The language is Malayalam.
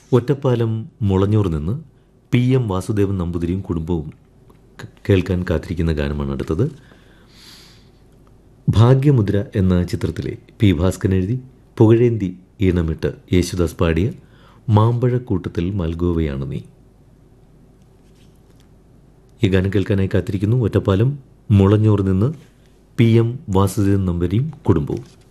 ഒറ്റപ്പാലം മുളഞ്ഞൂർ നിന്ന് PM വാസുദേവൻ നമ്പൂതിരിയും കുടുംബവും കേൾക്കാൻ കാത്തിരിക്കുന്ന ഗാനമാണ് അടുത്തത്. ഭാഗ്യമുദ്ര എന്ന ചിത്രത്തിലെ P. ഭാസ്കരൻ എഴുതി പുകഴേന്തി ഈണമിട്ട് യേശുദാസ് പാടിയ മാമ്പഴക്കൂട്ടത്തിൽ മൽഗോവയാണ് നീ. ഈ ഗാനം കേൾക്കാനായി കാത്തിരിക്കുന്നു ഒറ്റപ്പാലം മുളഞ്ഞൂർ നിന്ന് PM വാസുദേവൻ നമ്പൂതിരിയും കുടുംബവും.